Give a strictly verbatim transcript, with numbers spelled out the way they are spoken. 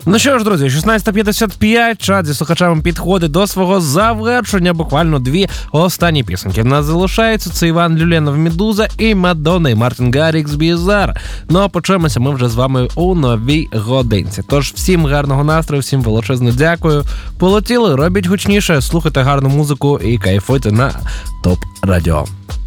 Ну що ж, друзі, шістнадцята п'ятдесят п'ять, чат зі слухачами підходить до свого завершення. Буквально дві останні пісеньки. В нас залишаються. Це Іван Люленов, Медуза і Мадонна і Мартін Гаррікс, Bizarre. Ну а почуємося ми вже з вами у новій годинці. Тож всім гарного настрою, всім величезно дякую. Полетіли, робіть гучніше, слухайте гарну музику і кайфуйте на Топ Радіо.